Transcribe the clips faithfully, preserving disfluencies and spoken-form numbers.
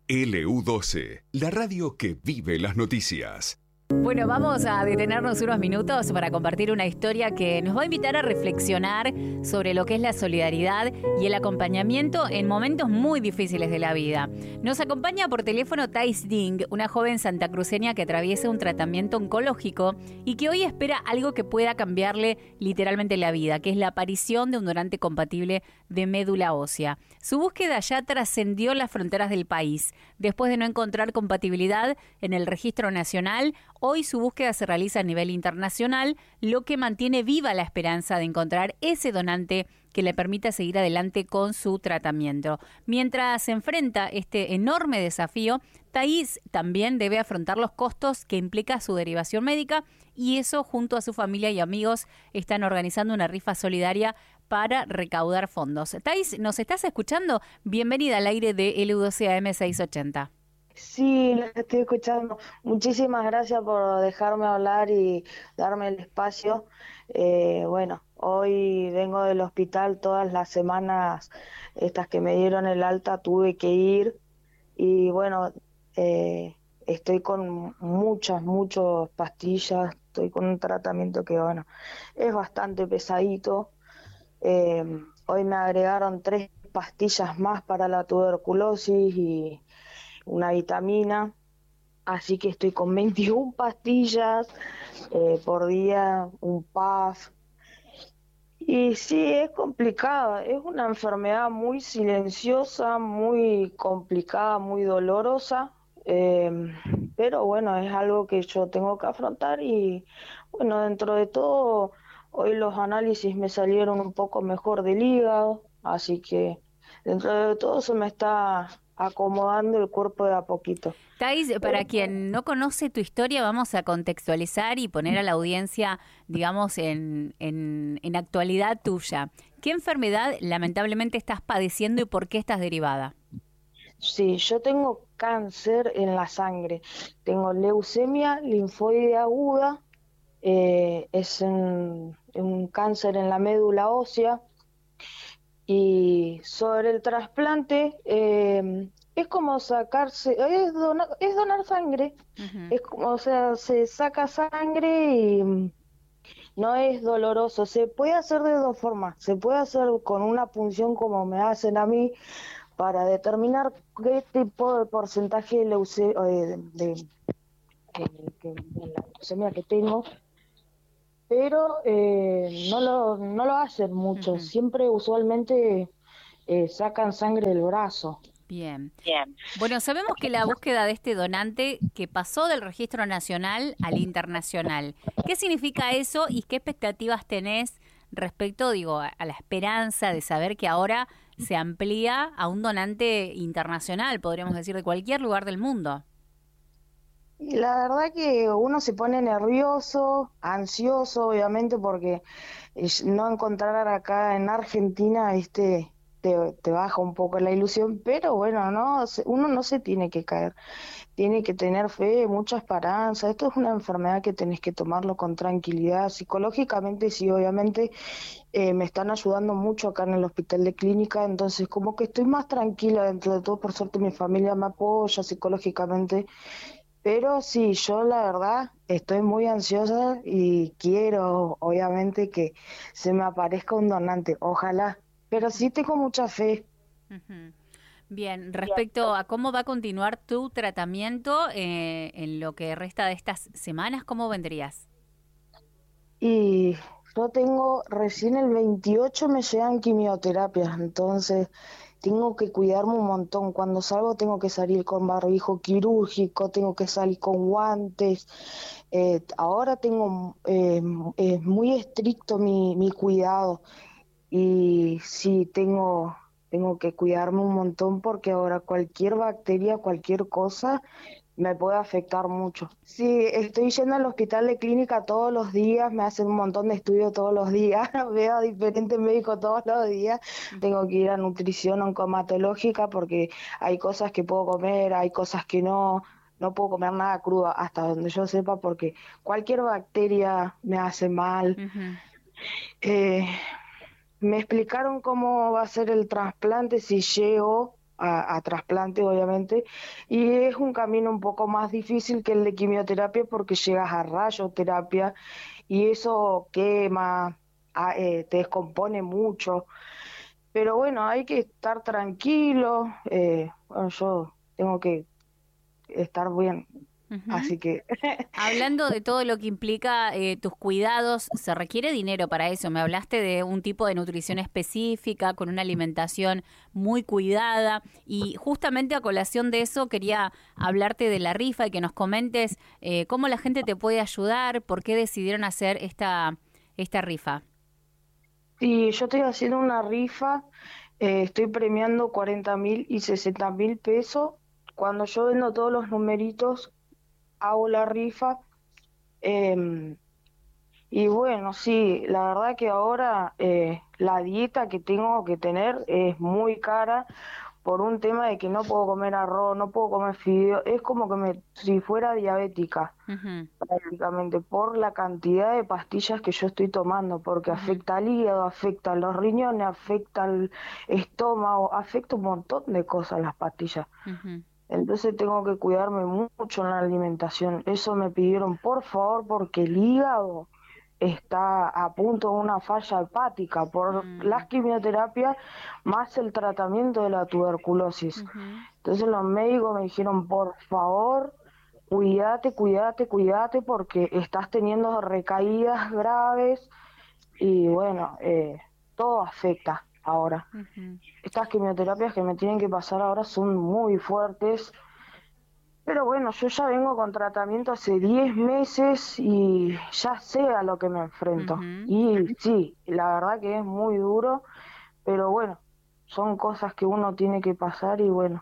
L U doce, la radio que vive las noticias. Bueno, vamos a detenernos unos minutos para compartir una historia que nos va a invitar a reflexionar sobre lo que es la solidaridad y el acompañamiento en momentos muy difíciles de la vida. Nos acompaña por teléfono Thais Ding, una joven santacruceña que atraviesa un tratamiento oncológico y que hoy espera algo que pueda cambiarle literalmente la vida, que es la aparición de un donante compatible de médula ósea. Su búsqueda ya trascendió las fronteras del país. Después de no encontrar compatibilidad en el registro nacional, hoy su búsqueda se realiza a nivel internacional, lo que mantiene viva la esperanza de encontrar ese donante que le permita seguir adelante con su tratamiento. Mientras se enfrenta este enorme desafío, Thais también debe afrontar los costos que implica su derivación médica y eso, junto a su familia y amigos, están organizando una rifa solidaria para recaudar fondos. Thais, ¿nos estás escuchando? Bienvenida al aire de L U doce A M seiscientos ochenta. Sí, la estoy escuchando. Muchísimas gracias por dejarme hablar y darme el espacio. Eh, bueno, hoy vengo del hospital, todas las semanas estas que me dieron el alta tuve que ir y bueno, eh, estoy con muchas, muchas pastillas, estoy con un tratamiento que bueno, es bastante pesadito. Eh, hoy me agregaron tres pastillas más para la tuberculosis y una vitamina, así que estoy con veintiuna pastillas eh, por día, un P A F. Y sí, es complicada, es una enfermedad muy silenciosa, muy complicada, muy dolorosa, eh, pero bueno, es algo que yo tengo que afrontar y bueno, dentro de todo, hoy los análisis me salieron un poco mejor del hígado, así que dentro de todo se me está acomodando el cuerpo de a poquito. Thais, para quien no conoce tu historia, vamos a contextualizar y poner a la audiencia, digamos, en, en, en actualidad tuya. ¿Qué enfermedad lamentablemente estás padeciendo y por qué estás derivada? Sí, yo tengo cáncer en la sangre, tengo leucemia linfoide aguda, eh, es un, un cáncer en la médula ósea. Y sobre el trasplante, eh, es como sacarse, es donar, es donar sangre, uh-huh. Es como, o sea, se saca sangre y um, no es doloroso. Se puede hacer de dos formas, se puede hacer con una punción como me hacen a mí para determinar qué tipo de porcentaje de leucemia, de, de, de, de, de la leucemia que tengo. Pero eh, no lo no lo hacen mucho, uh-huh. Siempre usualmente eh, sacan sangre del brazo. Bien. Bien. Bueno, sabemos que la búsqueda de este donante que pasó del registro nacional al internacional, ¿qué significa eso y qué expectativas tenés respecto, digo, a, a la esperanza de saber que ahora se amplía a un donante internacional, podríamos decir, de cualquier lugar del mundo? Y la verdad que uno se pone nervioso, ansioso, obviamente, porque no encontrar acá en Argentina, viste, te, te baja un poco la ilusión, pero bueno, no, uno no se tiene que caer, tiene que tener fe, mucha esperanza. Esto es una enfermedad que tenés que tomarlo con tranquilidad. Psicológicamente, sí, obviamente, eh, me están ayudando mucho acá en el hospital de clínica, entonces como que estoy más tranquila dentro de todo, por suerte mi familia me apoya psicológicamente. Pero sí, yo la verdad estoy muy ansiosa y quiero, obviamente, que se me aparezca un donante, ojalá, pero sí tengo mucha fe. Uh-huh. Bien, respecto a cómo va a continuar tu tratamiento eh, en lo que resta de estas semanas, ¿cómo vendrías? Y yo tengo, recién el veintiocho me llegan quimioterapias, entonces tengo que cuidarme un montón. Cuando salgo tengo que salir con barbijo quirúrgico, tengo que salir con guantes. Eh, ahora tengo eh, eh, muy estricto mi, mi cuidado y sí tengo tengo que cuidarme un montón porque ahora cualquier bacteria, cualquier cosa me puede afectar mucho. Sí, estoy yendo al hospital de clínica todos los días, me hacen un montón de estudios todos los días, veo a diferentes médicos todos los días, tengo que ir a nutrición oncomatológica porque hay cosas que puedo comer, hay cosas que no, no puedo comer nada crudo hasta donde yo sepa porque cualquier bacteria me hace mal. Uh-huh. Eh, me explicaron cómo va a ser el trasplante si llego. a, a trasplante, obviamente, y es un camino un poco más difícil que el de quimioterapia porque llegas a radioterapia y eso quema, a- eh, te descompone mucho, pero bueno, hay que estar tranquilo, eh, bueno, yo tengo que estar bien, Ujú. así que Hablando de todo lo que implica eh, tus cuidados, se requiere dinero para eso. Me hablaste de un tipo de nutrición específica, con una alimentación muy cuidada y justamente a colación de eso quería hablarte de la rifa y que nos comentes eh, cómo la gente te puede ayudar, por qué decidieron hacer esta, esta rifa. sí, yo estoy haciendo una rifa, eh, estoy premiando cuarenta mil y sesenta mil pesos. Cuando yo vendo todos los numeritos, hago la rifa. em, y bueno, sí, la verdad que ahora eh, la dieta que tengo que tener es muy cara por un tema de que no puedo comer arroz, no puedo comer fideo. Es como que me, si fuera diabética Ujú, prácticamente por la cantidad de pastillas que yo estoy tomando, porque ujú, afecta al hígado, afecta a los riñones, afecta al estómago, afecta un montón de cosas las pastillas. ujú, Entonces tengo que cuidarme mucho en la alimentación. Eso me pidieron por favor porque el hígado está a punto de una falla hepática por las mm, quimioterapias más el tratamiento de la tuberculosis. ujú. Entonces los médicos me dijeron, por favor, cuídate, cuídate, cuídate porque estás teniendo recaídas graves y bueno, eh, todo afecta ahora. Ujú. Estas quimioterapias que me tienen que pasar ahora son muy fuertes, pero bueno, yo ya vengo con tratamiento hace diez meses y ya sé a lo que me enfrento. Ujú. Y sí, la verdad que es muy duro, pero bueno, son cosas que uno tiene que pasar y bueno.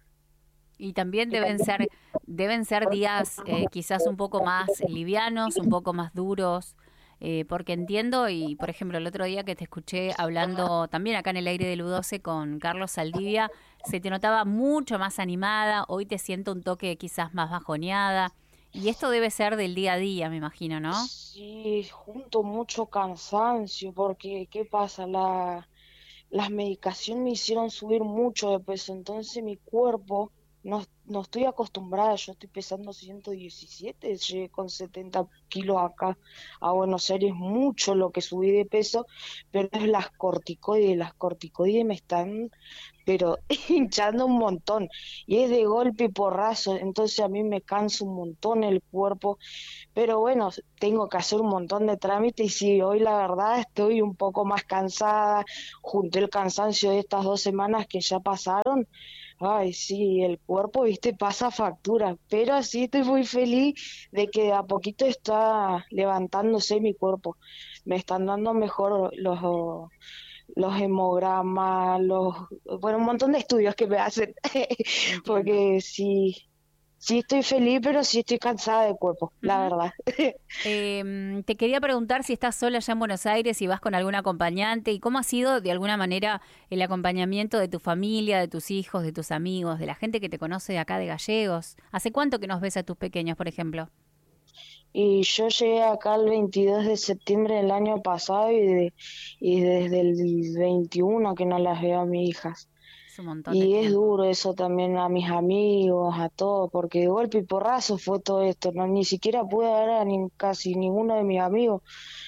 Y también deben ser, deben ser días eh, quizás un poco más livianos, un poco más duros, eh, porque entiendo, y por ejemplo el otro día que te escuché hablando también acá en el aire del U doce con Carlos Saldivia, se te notaba mucho más animada, hoy te siento un toque quizás más bajoneada, y esto debe ser del día a día, me imagino, ¿no? Sí, junto mucho cansancio, porque ¿qué pasa? La, las medicaciones me hicieron subir mucho de peso, entonces mi cuerpo no, no estoy acostumbrada, yo estoy pesando ciento diecisiete, llegué con setenta kilos acá a Buenos Aires, mucho lo que subí de peso, pero es las corticoides, las corticoides me están, pero hinchando un montón, y es de golpe y porrazo, entonces a mí me cansa un montón el cuerpo, pero bueno, tengo que hacer un montón de trámites y sí, hoy la verdad estoy un poco más cansada, junté el cansancio de estas dos semanas que ya pasaron. Ay, sí, el cuerpo, viste, pasa factura, pero sí estoy muy feliz de que de a poquito está levantándose mi cuerpo. Me están dando mejor los, los hemogramas, los, bueno, un montón de estudios que me hacen, Entiendo. porque sí, sí estoy feliz, pero sí estoy cansada de cuerpo, la Ujú. verdad. Em, te quería preguntar si estás sola allá en Buenos Aires, si vas con algún acompañante y cómo ha sido de alguna manera el acompañamiento de tu familia, de tus hijos, de tus amigos, de la gente que te conoce de acá de Gallegos. ¿Hace cuánto que nos ves a tus pequeños, por ejemplo? Y yo llegué acá el veintidós de septiembre del año pasado y, de- y desde el veintiuno que no las veo a mis hijas. Es un montón de Y es tiempo. duro eso también a mis amigos, a todos, porque de golpe y porrazo fue todo esto, no ni siquiera pude ver a ni- casi ninguno de mis amigos,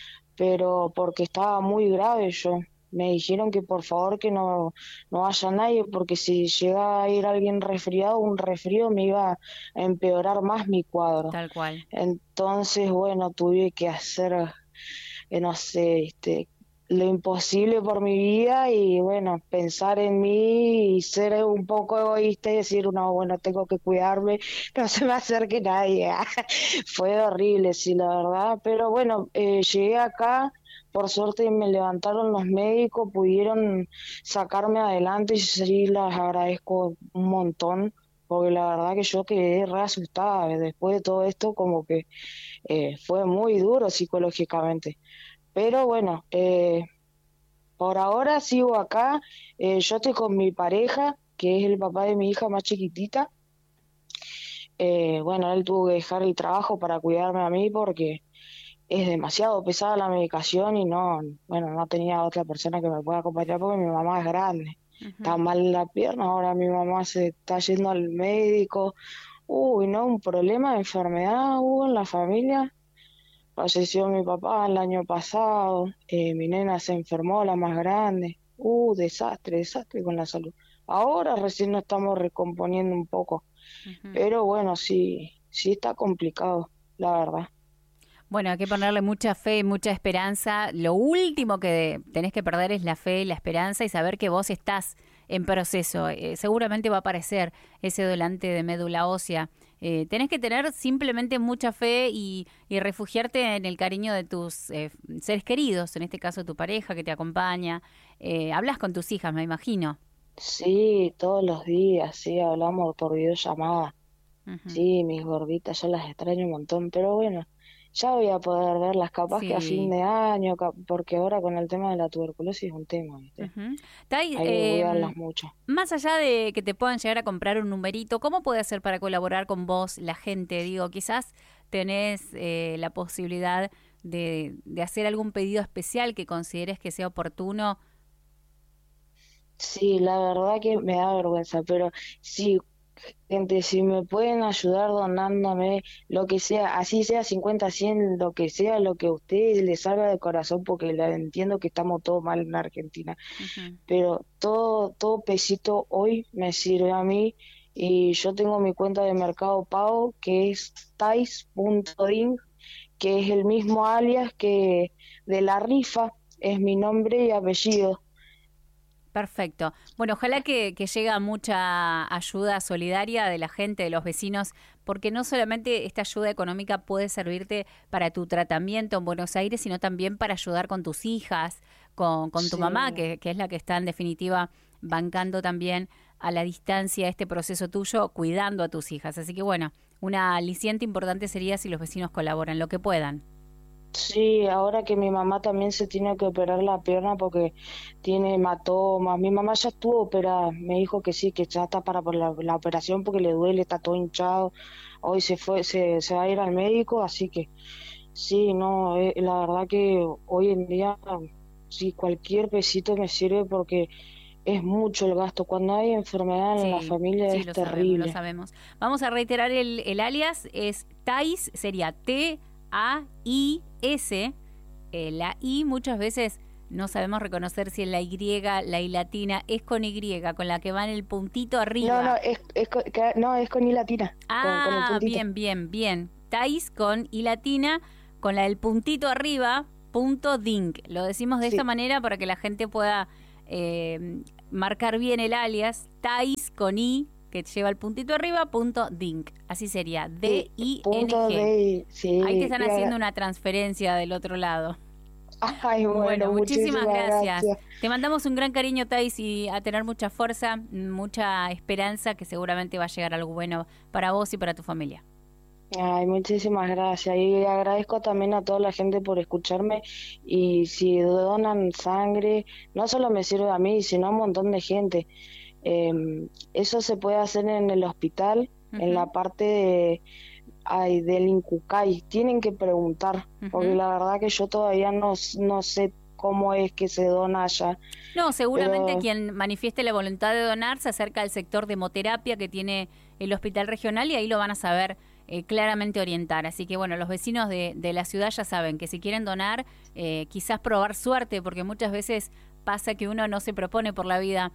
pero porque estaba muy grave yo. Me dijeron que por favor que no, no vaya nadie, porque si llegaba a ir alguien resfriado, un resfrío me iba a empeorar más mi cuadro. Tal cual. Entonces, bueno, tuve que hacer eh, no sé, este, lo imposible por mi vida y bueno, pensar en mí y ser un poco egoísta y decir, no, bueno, tengo que cuidarme, no se me acerque nadie. Fue horrible, sí, la verdad, pero bueno, eh, llegué acá. Por suerte me levantaron los médicos, pudieron sacarme adelante y sí, les agradezco un montón, porque la verdad que yo quedé re asustada después de todo esto, como que eh, fue muy duro psicológicamente. Pero bueno, eh, por ahora sigo acá. Eh, yo estoy con mi pareja, que es el papá de mi hija más chiquitita. Eh, bueno, él tuvo que dejar el trabajo para cuidarme a mí porque es demasiado pesada la medicación y no, bueno, no tenía otra persona que me pueda acompañar porque mi mamá es grande. uh-huh. Está mal la pierna, ahora mi mamá se está yendo al médico. Uy, no, un problema de enfermedad hubo en la familia. Falleció mi papá el año pasado, eh, mi nena se enfermó, la más grande. Uh, desastre, desastre con la salud. Ahora recién nos estamos recomponiendo un poco, uh-huh. Pero bueno, sí, sí está complicado, la verdad. Bueno, hay que ponerle mucha fe y mucha esperanza. Lo último que tenés que perder es la fe y la esperanza y saber que vos estás en proceso. Eh, seguramente va a aparecer ese dolante de médula ósea. Eh, tenés que tener simplemente mucha fe y, y refugiarte en el cariño de tus eh, seres queridos, en este caso tu pareja que te acompaña. Eh, hablas con tus hijas, me imagino. Sí, todos los días, sí, hablamos por videollamada. Uh-huh. Sí, mis gorditas, yo las extraño un montón, pero bueno, ya voy a poder verlas capaz sí. que a fin de año, porque ahora con el tema de la tuberculosis es un tema, ¿viste? Uh-huh. Tai, hay que eh, cuidarlas mucho. Más allá de que te puedan llegar a comprar un numerito, ¿cómo puede hacer para colaborar con vos la gente? Digo, quizás tenés eh, la posibilidad de, de hacer algún pedido especial que consideres que sea oportuno. Sí, la verdad que me da vergüenza, pero sí, gente, si me pueden ayudar donándome lo que sea, así sea cincuenta, cien, lo que sea, lo que a ustedes les salga de corazón, porque la entiendo que estamos todos mal en Argentina, uh-huh. Pero todo, todo pesito hoy me sirve a mí y yo tengo mi cuenta de Mercado Pago que es tais punto ding, que es el mismo alias que de la rifa, es mi nombre y apellido. Perfecto. Bueno, ojalá que, que llegue mucha ayuda solidaria de la gente, de los vecinos, porque no solamente esta ayuda económica puede servirte para tu tratamiento en Buenos Aires, sino también para ayudar con tus hijas, con, con tu sí. mamá, que, que es la que está en definitiva bancando también a la distancia este proceso tuyo, cuidando a tus hijas. Así que bueno, una aliciente importante sería si los vecinos colaboran, lo que puedan. Sí, ahora que mi mamá también se tiene que operar la pierna porque tiene hematomas. Mi mamá ya estuvo operada, me dijo que sí, que ya está para por la, la operación porque le duele, está todo hinchado. Hoy se fue, se, se va a ir al médico, así que sí, no, eh, la verdad que hoy en día sí, cualquier pesito me sirve porque es mucho el gasto. Cuando hay enfermedad en sí, la familia sí, es lo terrible. Sabemos, lo sabemos. Vamos a reiterar el, el alias, es Tais, sería T A I S, eh, la I muchas veces no sabemos reconocer si es la Y, la I latina, es con Y, con la que va en el puntito arriba. No, no, es, es, con, no, es con I latina. Ah, con, con el puntito. bien, bien, bien. Tais con I latina, con la del puntito arriba, punto ding. Lo decimos de sí. esta manera para que la gente pueda eh, marcar bien el alias, Tais con I, que lleva el puntito arriba, punto ding. Así sería, D I N G. Sí, ahí te están yeah. haciendo una transferencia del otro lado. Ay, bueno, bueno muchísimas, muchísimas gracias. gracias. Te mandamos un gran cariño, Tais, y a tener mucha fuerza, mucha esperanza, que seguramente va a llegar algo bueno para vos y para tu familia. Ay, muchísimas gracias. Y agradezco también a toda la gente por escucharme. Y si donan sangre, no solo me sirve a mí, sino a un montón de gente. Eh, eso se puede hacer en el hospital, uh-huh. en la parte de, ay, del Incucay. Tienen que preguntar, uh-huh. porque la verdad que yo todavía no, no sé cómo es que se dona allá. No, seguramente pero... quien manifieste la voluntad de donar se acerca al sector de hemoterapia que tiene el hospital regional y ahí lo van a saber eh, claramente orientar. Así que bueno, los vecinos de, de la ciudad ya saben que si quieren donar, eh, quizás probar suerte, porque muchas veces pasa que uno no se propone por la vida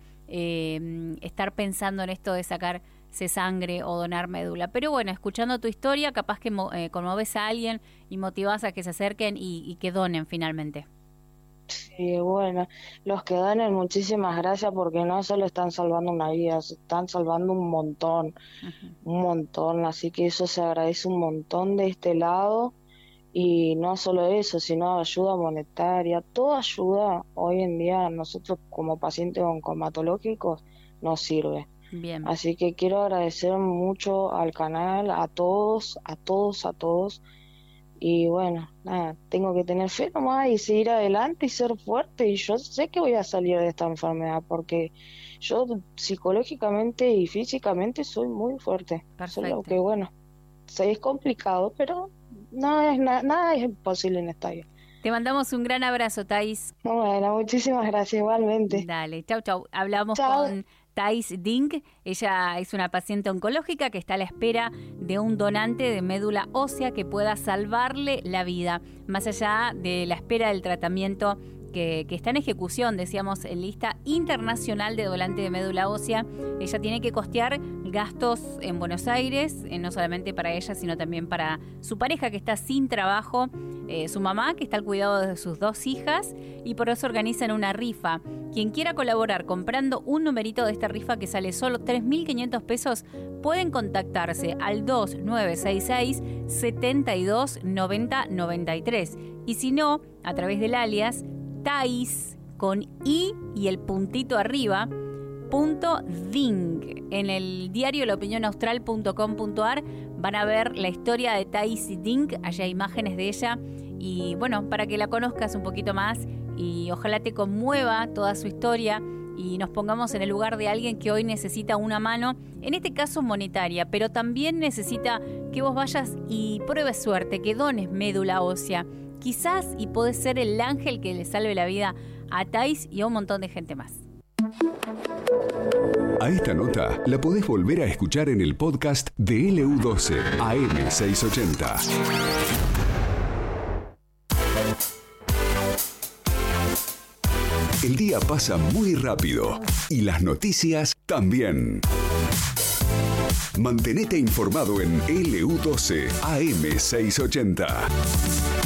eh, estar pensando en esto de sacarse sangre o donar médula. Pero bueno, escuchando tu historia, capaz que eh, conmoves a alguien y motivas a que se acerquen y, y que donen finalmente. Sí, bueno, los que donen, muchísimas gracias, porque no solo están salvando una vida, se están salvando un montón, uh-huh. un montón, así que eso se agradece un montón de este lado. Y no solo eso, sino ayuda monetaria, toda ayuda hoy en día a nosotros como pacientes oncomatológicos nos sirve. Bien. Así que quiero agradecer mucho al canal, a todos, a todos, a todos. Y bueno, nada, tengo que tener fe nomás y seguir adelante y ser fuerte. Y yo sé que voy a salir de esta enfermedad porque yo psicológicamente y físicamente soy muy fuerte. Perfecto. Solo que bueno, es complicado, pero... No es na- nada es imposible en esta vida. Te mandamos un gran abrazo, Thais. Bueno, muchísimas gracias, igualmente. Dale, chau, chau. Hablamos Chau. con Thais Dink. Ella es una paciente oncológica que está a la espera de un donante de médula ósea que pueda salvarle la vida, más allá de la espera del tratamiento que, que está en ejecución, decíamos, en lista internacional de donante de médula ósea. Ella tiene que costear gastos en Buenos Aires, eh, no solamente para ella, sino también para su pareja que está sin trabajo, eh, su mamá que está al cuidado de sus dos hijas, y por eso organizan una rifa. Quien quiera colaborar comprando un numerito de esta rifa que sale solo tres mil quinientos pesos, pueden contactarse al dos nueve seis seis, siete dos nueve cero nueve tres. Y si no, a través del alias Thais con I y el puntito arriba, punto ding. En el diario la opinión austral punto com punto a r van a ver la historia de Thais Dink, allá hay imágenes de ella, y bueno, para que la conozcas un poquito más y ojalá te conmueva toda su historia y nos pongamos en el lugar de alguien que hoy necesita una mano, en este caso monetaria, pero también necesita que vos vayas y pruebes suerte, que dones médula ósea. Quizás y podés ser el ángel que le salve la vida a Thais y a un montón de gente más. A esta nota la podés volver a escuchar en el podcast de L U doce A M seiscientos ochenta. El día pasa muy rápido y las noticias también. Mantenete informado en L U doce A M seiscientos ochenta.